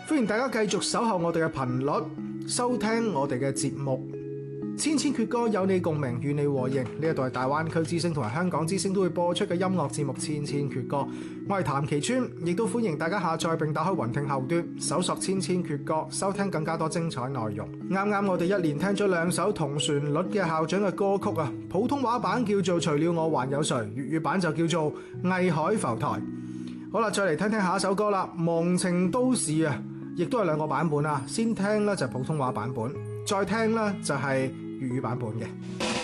歡迎大家繼續守候我哋嘅頻率，收聽我哋嘅節目。千千闕歌有你共鳴，與你和應。呢一度係大灣區之聲同埋香港之聲都會播出嘅音樂節目《千千闕歌》。我係譚其川，亦都歡迎大家下載並打開雲聽後端，搜索《千千闕歌》，收聽更加多精彩內容。啱啱我哋一連聽咗兩首同旋律嘅校長嘅歌曲啊，普通話版叫做《除了我還有誰》，粵語版就叫做《藝海浮台》。好啦，再嚟聽聽下一首歌啦，《忘情都市》啊，亦都係兩個版本啊。先聽呢就係普通話版本，再聽呢就係粵語版本嘅。